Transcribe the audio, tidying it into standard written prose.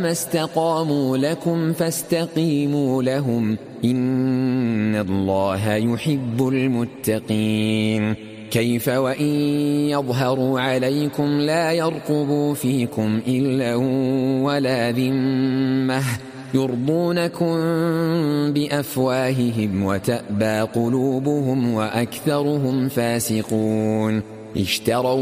ما استقاموا لكم فاستقيموا لهم إن الله يحب المتقين. كيف وإن يظهروا عليكم لا يرقبوا فيكم إلا ولا ذمة يرضونكم بأفواههم وتأبى قلوبهم وأكثرهم فاسقون. اشتروا